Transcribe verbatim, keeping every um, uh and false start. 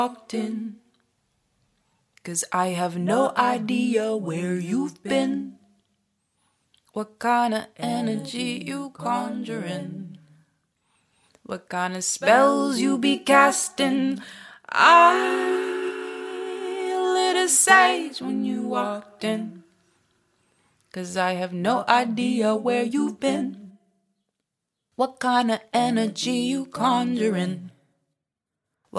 walked in. 'Cause I have no idea where you've been, what kind of energy you conjuring, what kind of spells you be casting. I lit a sage when you walked in, 'cause I have no idea where you've been, what kind of energy you conjuring,